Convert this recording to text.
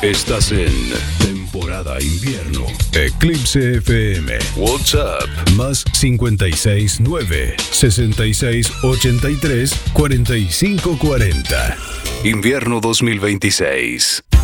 Estás en temporada invierno. Eclipse FM. WhatsApp más 569 6683 4540. Invierno 2026.